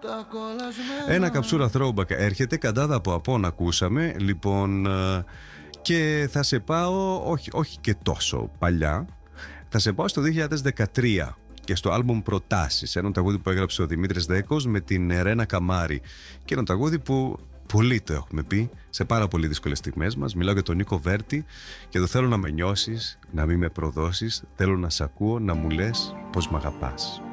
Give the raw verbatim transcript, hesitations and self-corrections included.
Ένα καψούρα throwback έρχεται, Καντάδα από Απόν ακούσαμε. Λοιπόν, και θα σε πάω, όχι, όχι και τόσο παλιά, θα σε πάω στο δύο χιλιάδες δεκατρία και στο άλμπουμ Προτάσεις, ένα τραγούδι που έγραψε ο Δημήτρης Δέκος με την Ρένα Καμάρη, και ένα τραγούδι που πολύ το έχουμε πει σε πάρα πολύ δύσκολες στιγμές μας. Μιλάω για τον Νίκο Βέρτη και το θέλω να με νιώσεις, να μην με προδώσεις, θέλω να σ' ακούω, να μου λες πως μ' αγαπάς.